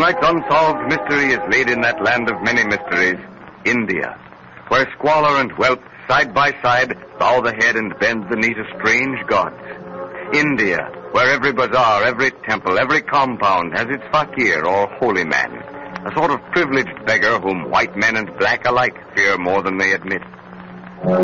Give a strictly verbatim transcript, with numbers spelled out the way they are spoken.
night's unsolved mystery is laid in that land of many mysteries, India, where squalor and wealth side by side bow the head and bend the knee to strange gods. India, where every bazaar, every temple, every compound has its fakir or holy man, a sort of privileged beggar whom white men and black alike fear more than they admit.